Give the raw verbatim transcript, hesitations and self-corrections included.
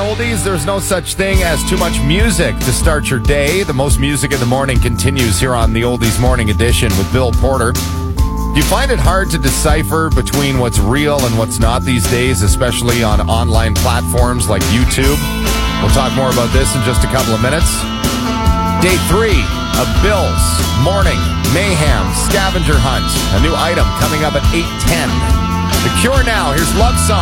oldies, there's no such thing as too much music to start your day. The most music in the morning continues here on the Oldies Morning Edition with Bill Porter. Do you find it hard to decipher between what's real and what's not these days, especially on online platforms like YouTube? We'll talk more about this in just a couple of minutes. Day three of Bill's Morning Mayhem Scavenger Hunt. A new item coming up at eight ten. The Cure now. Here's Love Song.